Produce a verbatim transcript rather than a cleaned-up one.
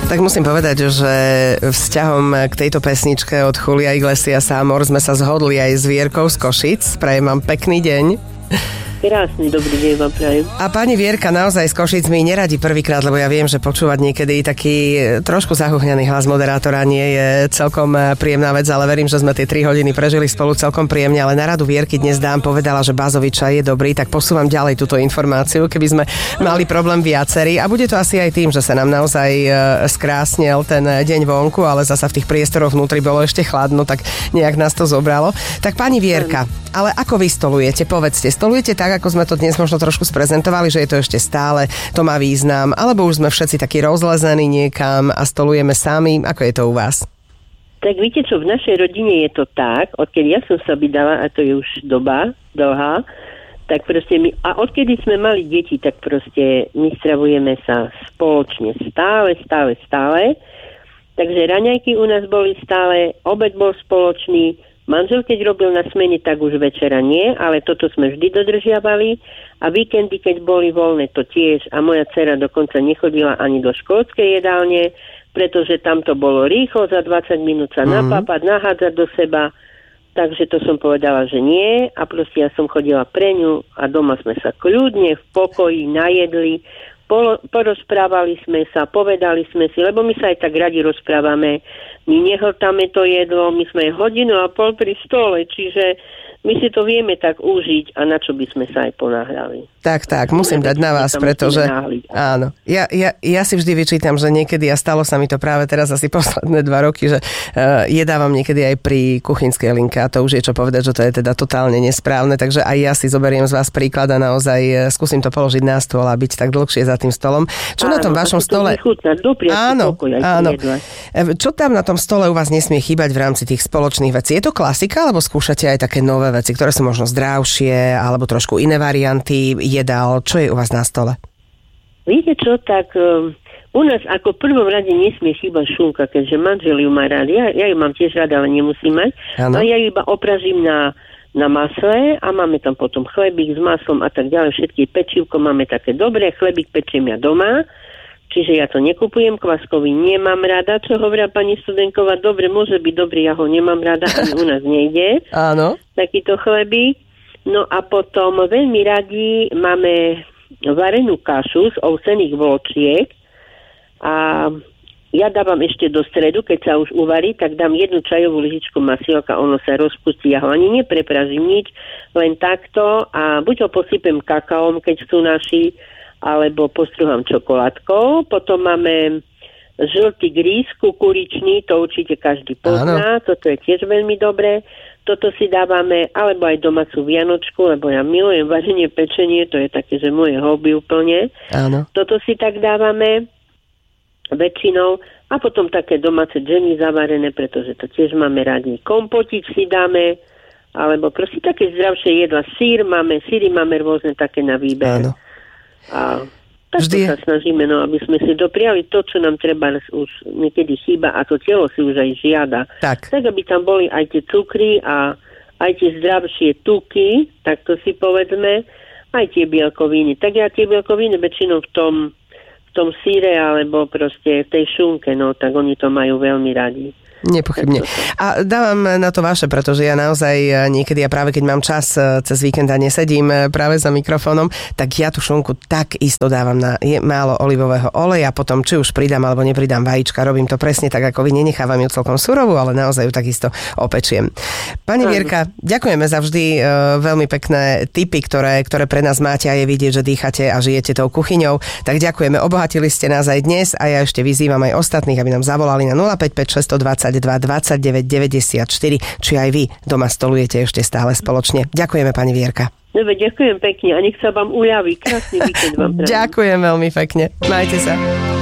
Tak musím povedať, že vzťahom k tejto pesničke od Julia Iglesiasa Amor sme sa zhodli aj s Vierkou z Košic. Prajem vám pekný deň. Krásny, dobrý deň vám prajem. A pani Vierka naozaj s Košic mi neradí prvýkrát, lebo ja viem, že počúvať niekedy taký trošku zahuhňaný hlas moderátora nie je celkom príjemná vec, ale verím, že sme tie tri hodiny prežili spolu celkom príjemne, ale na radu Vierky dnes dám povedala, že bázový čaj je dobrý, tak posúvam ďalej túto informáciu, keby sme mali problém viacerí. A bude to asi aj tým, že sa nám naozaj skrásnil ten deň vonku, ale zasa v tých priestoroch vnútri bolo ešte chladno, tak nejak nás to zobralo. Tak pani Vierka, ale ako vy stolujete? Povedzte, stolujete tak, ako sme to dnes možno trošku sprezentovali, že je to ešte stále, to má význam, alebo už sme všetci takí rozlezení niekam a stolujeme sami? Ako je to u vás? Tak viete čo, v našej rodine je to tak, odkedy ja som sa vydala, a to je už doba dlhá, tak proste my, a odkedy sme mali deti, tak proste my stravujeme sa spoločne stále, stále, stále. Takže raňajky u nás boli stále, obed bol spoločný. Manžel, keď robil na smene, tak už večera nie, ale toto sme vždy dodržiavali a víkendy, keď boli voľné, to tiež a moja dcera dokonca nechodila ani do škôlskej jedálne, pretože tam to bolo rýchlo, za dvadsať minút sa mm-hmm. napápať, nahádzať do seba, takže to som povedala, že nie a proste ja som chodila pre ňu a doma sme sa kľudne v pokoji najedli, porozprávali sme sa, povedali sme si, lebo my sa aj tak radi rozprávame, my nehltáme to jedlo, my sme hodinu a pol pri stole, čiže my si to vieme tak užiť a na čo by sme sa aj ponáhľali. Tak, tak, musím dať na vás, pretože áno, ja, ja, ja si vždy vyčítam, že niekedy, a stalo sa mi to práve teraz asi posledné dva roky, že uh, jedávam niekedy aj pri kuchynskej linke a to už je čo povedať, že to je teda totálne nesprávne, takže aj ja si zoberiem z vás príklad a naozaj uh, skúsim to položiť na stôl a byť tak dlhšie za tým stolom. Čo áno, na tom vašom stole? Áno, áno. Čo tam na tom stole u vás nesmie chýbať v rámci tých spoločných vecí? Je to klasika, alebo skúšate aj také nové veci, ktoré sú možno zdravšie, alebo trošku iné varianty jedál? Čo je u vás na stole? Viete čo, tak um, u nás ako v prvom rade nesmie chýbať šunka, keďže manžel ju má rád. Ja, ja ju mám tiež rada, ale nemusím mať. Ano. A ja ju iba opražím na, na masle a máme tam potom chlebík s maslom a tak ďalej. Všetky pečivko máme také dobré. Chlebík pečím ja doma. Čiže ja to nekupujem, kvaskový nemám rada, čo hovoria pani Studenková, dobre, môže byť dobrý, ja ho nemám rada, ani u nás nejde. Áno. Takýto chlebík. No a potom veľmi radi máme varenú kašu z ovsených vločiek a ja dávam ešte do stredu, keď sa už uvarí, tak dám jednu čajovú lyžičku masielka, ono sa rozpustí, ja ho ani neprepražím nič, len takto a buď ho posypem kakaom, keď sú naši, alebo postruhám čokoládkou. Potom máme žltý grís kukuričný, to určite každý pozná, áno. Toto je tiež veľmi dobré. Toto si dávame, alebo aj domácu vianočku, lebo ja milujem vařenie, pečenie, to je také, že moje hobby úplne. Áno. Toto si tak dávame väčšinou a potom také domáce džemy zavarené, pretože to tiež máme radi. Kompotič si dáme, alebo proste také zdravšie jedla. Sír máme, síry máme rôzne také na výber. Áno. A tak sa snažíme, no, aby sme si dopriali to, čo nám treba už niekedy chýba a to telo si už aj žiada. Tak. tak, aby tam boli aj tie cukry a aj tie zdravšie tuky, tak to si povedzme, aj tie bielkoviny. Tak ja tie bielkoviny väčšinou v tom, v tom síre alebo proste v tej šunke, no, tak oni to majú veľmi radi. Nepochybne. A dávam na to vaše, pretože ja naozaj niekedy, a práve keď mám čas cez víkend a nesedím práve za mikrofónom, tak ja tú šunku tak isto dávam na je málo olivového oleja, potom či už pridám alebo nepridám vajíčka, robím to presne tak, ako vy, nenechávam ju celkom surovú, ale naozaj ju takisto opečiem. Pani Vierka, ďakujeme za vždy uh, veľmi pekné tipy, ktoré, ktoré pre nás máte a je vidieť, že dýchate a žijete tou kuchyňou. Tak ďakujeme, obohatili ste nás aj dnes a ja ešte vyzývam aj ostatných, aby nám zavolali na nula päť päť šesť dva dva dvadsaťdeväť deväťdesiatštyri, či aj vy doma stolujete ešte stále spoločne. Ďakujeme, pani Vierka. Dobre, ďakujem pekne a nech sa vám uľaví. Krásny víkend vám prajem. Ďakujem veľmi pekne. Majte sa.